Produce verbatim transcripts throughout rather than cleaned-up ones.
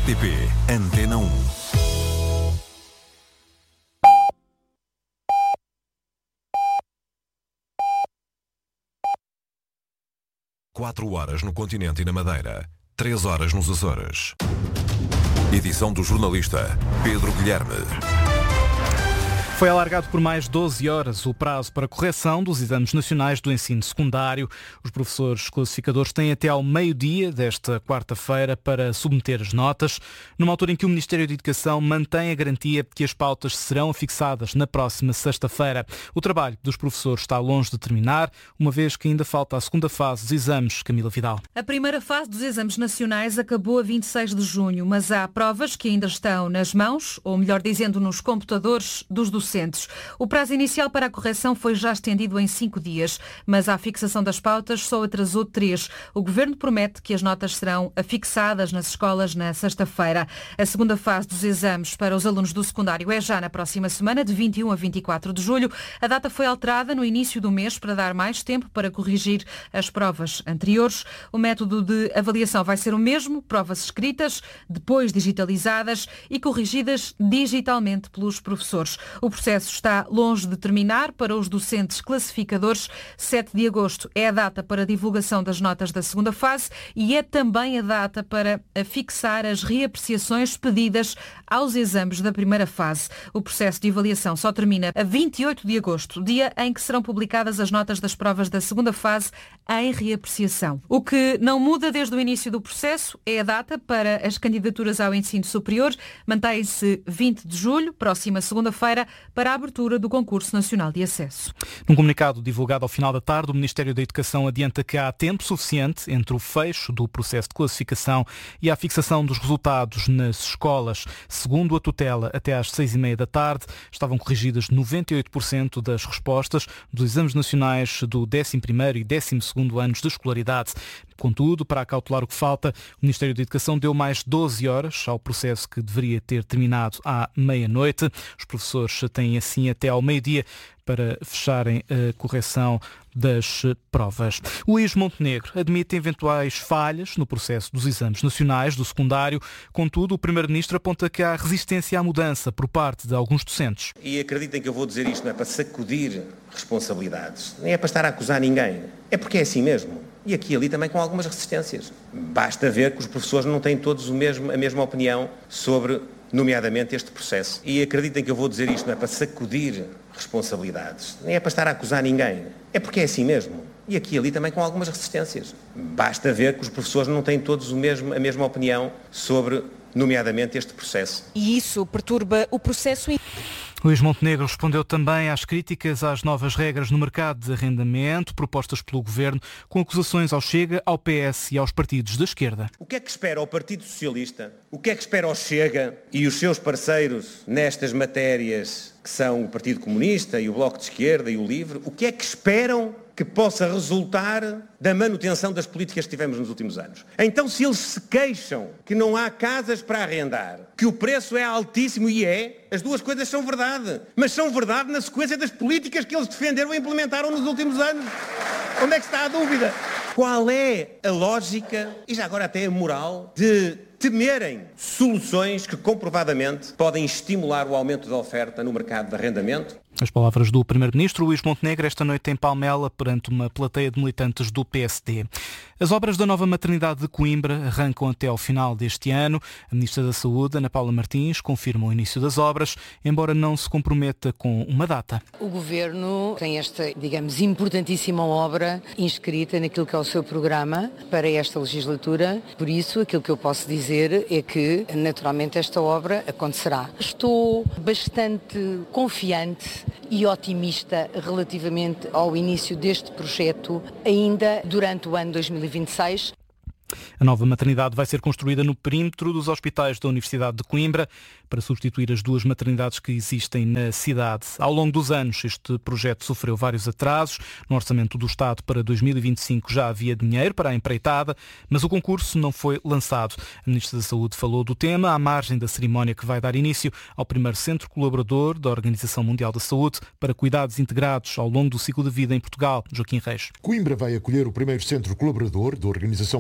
R T P Antena um. Quatro horas no continente e na Madeira. Três horas nos Açores. Edição do jornalista Pedro Guilherme. Foi alargado por mais doze horas o prazo para correção dos exames nacionais do ensino secundário. Os professores classificadores têm até ao meio-dia desta quarta-feira para submeter as notas, numa altura em que o Ministério da Educação mantém a garantia de que as pautas serão fixadas na próxima sexta-feira. O trabalho dos professores está longe de terminar, uma vez que ainda falta a segunda fase dos exames. Camila Vidal. A primeira fase dos exames nacionais acabou a vinte e seis de junho, mas há provas que ainda estão nas mãos, ou melhor dizendo, nos computadores dos docentes. O prazo inicial para a correção foi já estendido em cinco dias, mas a fixação das pautas só atrasou três. O Governo promete que as notas serão afixadas nas escolas na sexta-feira. A segunda fase dos exames para os alunos do secundário é já na próxima semana, de vinte e um a vinte e quatro de julho. A data foi alterada no início do mês para dar mais tempo para corrigir as provas anteriores. O método de avaliação vai ser o mesmo, provas escritas, depois digitalizadas e corrigidas digitalmente pelos professores. O processo está longe de terminar para os docentes classificadores. sete de agosto é a data para a divulgação das notas da segunda fase e é também a data para fixar as reapreciações pedidas aos exames da primeira fase. O processo de avaliação só termina a vinte e oito de agosto, dia em que serão publicadas as notas das provas da segunda fase em reapreciação. O que não muda desde o início do processo é a data para as candidaturas ao ensino superior. Mantém-se vinte de julho, próxima segunda-feira, para a abertura do Concurso Nacional de Acesso. Num comunicado divulgado ao final da tarde, o Ministério da Educação adianta que há tempo suficiente entre o fecho do processo de classificação e a fixação dos resultados nas escolas. Segundo a tutela, até às seis e meia da tarde estavam corrigidas noventa e oito por cento das respostas dos exames nacionais do décimo primeiro e décimo segundo anos de escolaridade. Contudo, para acautelar o que falta, o Ministério da Educação deu mais doze horas ao processo que deveria ter terminado à meia-noite. Os professores têm assim até ao meio-dia para fecharem a correção das provas. Luís Montenegro admite eventuais falhas no processo dos exames nacionais do secundário. Contudo, o Primeiro-Ministro aponta que há resistência à mudança por parte de alguns docentes. E acreditem que eu vou dizer isto não é para sacudir responsabilidades, nem é para estar a acusar ninguém. É porque é assim mesmo. E aqui e ali também com algumas resistências. Basta ver que os professores não têm todos o mesmo, a mesma opinião sobre, nomeadamente, este processo. E acreditem que eu vou dizer isto não é para sacudir responsabilidades, nem é para estar a acusar ninguém. É porque é assim mesmo. E aqui e ali também com algumas resistências. Basta ver que os professores não têm todos o mesmo, a mesma opinião sobre, nomeadamente, este processo. E isso perturba o processo. Luís Montenegro respondeu também às críticas às novas regras no mercado de arrendamento propostas pelo Governo, com acusações ao Chega, ao P S e aos partidos da esquerda. O que é que espera o Partido Socialista? O que é que espera o Chega e os seus parceiros nestas matérias, que são o Partido Comunista e o Bloco de Esquerda e o LIVRE? O que é que esperam que possa resultar da manutenção das políticas que tivemos nos últimos anos? Então, se eles se queixam que não há casas para arrendar, que o preço é altíssimo, e é, as duas coisas são verdade, mas são verdade na sequência das políticas que eles defenderam e implementaram nos últimos anos. Onde é que está a dúvida? Qual é a lógica, e já agora até a moral, de temerem soluções que comprovadamente podem estimular o aumento da oferta no mercado de arrendamento? As palavras do Primeiro-Ministro Luís Montenegro esta noite em Palmela, perante uma plateia de militantes do P S D. As obras da nova maternidade de Coimbra arrancam até ao final deste ano. A Ministra da Saúde, Ana Paula Martins, confirma o início das obras, embora não se comprometa com uma data. O Governo tem esta, digamos, importantíssima obra inscrita naquilo que é o seu programa para esta legislatura. Por isso, aquilo que eu posso dizer é que, naturalmente, esta obra acontecerá. Estou bastante confiante e otimista relativamente ao início deste projeto, ainda durante o ano dois mil e vinte e seis. A nova maternidade vai ser construída no perímetro dos hospitais da Universidade de Coimbra para substituir as duas maternidades que existem na cidade. Ao longo dos anos, este projeto sofreu vários atrasos. No orçamento do Estado para dois mil e vinte e cinco já havia dinheiro para a empreitada, mas o concurso não foi lançado. A Ministra da Saúde falou do tema à margem da cerimónia que vai dar início ao primeiro centro colaborador da Organização Mundial da Saúde para cuidados integrados ao longo do ciclo de vida em Portugal. Joaquim Reis. Coimbra vai acolher o primeiro centro colaborador da Organização Mundial de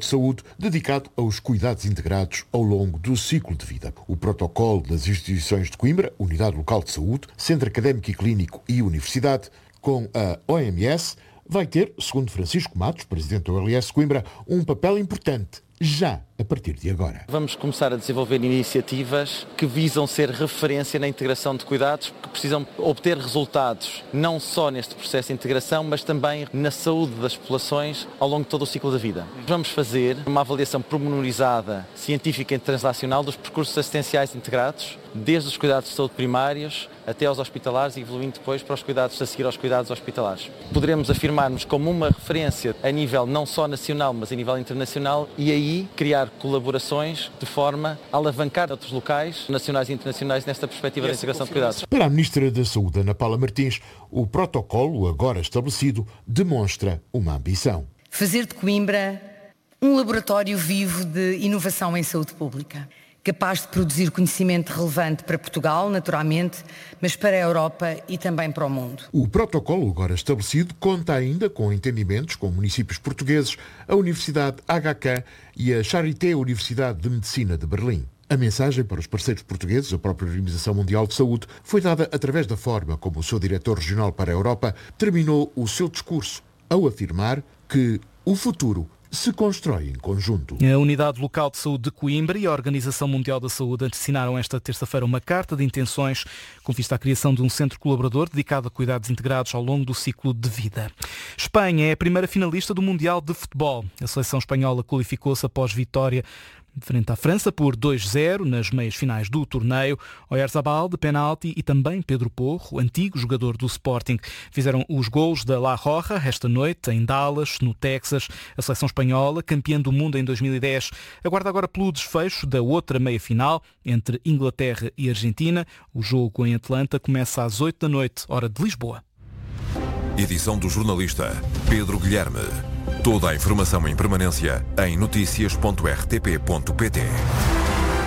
Saúde dedicado aos cuidados integrados ao longo do ciclo de vida. O protocolo das instituições de Coimbra, Unidade Local de Saúde, Centro Académico e Clínico e Universidade, com a O M S, vai ter, segundo Francisco Matos, presidente do L S Coimbra, um papel importante já a partir de agora. Vamos começar a desenvolver iniciativas que visam ser referência na integração de cuidados, que precisam obter resultados não só neste processo de integração, mas também na saúde das populações ao longo de todo o ciclo da vida. Vamos fazer uma avaliação pormenorizada, científica e translacional dos percursos assistenciais integrados, desde os cuidados de saúde primários até aos hospitalares e evoluindo depois para os cuidados a seguir aos cuidados hospitalares. Poderemos afirmar-nos como uma referência a nível não só nacional, mas a nível internacional e aí criar colaborações de forma a alavancar outros locais, nacionais e internacionais, nesta perspectiva da integração de cuidados. Para a Ministra da Saúde, Ana Paula Martins, o protocolo agora estabelecido demonstra uma ambição. Fazer de Coimbra um laboratório vivo de inovação em saúde pública, capaz de produzir conhecimento relevante para Portugal, naturalmente, mas para a Europa e também para o mundo. O protocolo agora estabelecido conta ainda com entendimentos com municípios portugueses, a Universidade H K e a Charité Universidade de Medicina de Berlim. A mensagem para os parceiros portugueses, a própria Organização Mundial de Saúde, foi dada através da forma como o seu diretor regional para a Europa terminou o seu discurso, ao afirmar que o futuro se constrói em conjunto. A Unidade Local de Saúde de Coimbra e a Organização Mundial da Saúde assinaram esta terça-feira uma carta de intenções com vista à criação de um centro colaborador dedicado a cuidados integrados ao longo do ciclo de vida. Espanha é a primeira finalista do Mundial de Futebol. A seleção espanhola qualificou-se após vitória frente à França por dois zero nas meias finais do torneio. Oyarzabal de penalti e também Pedro Porro, antigo jogador do Sporting, fizeram os gols da La Roja esta noite em Dallas, no Texas. A seleção espanhola, campeã do mundo em dois mil e dez, aguarda agora pelo desfecho da outra meia-final entre Inglaterra e Argentina. O jogo em Atlanta começa às oito da noite, hora de Lisboa. Edição do jornalista Pedro Guilherme. Toda a informação em permanência em noticias ponto r t p ponto p t.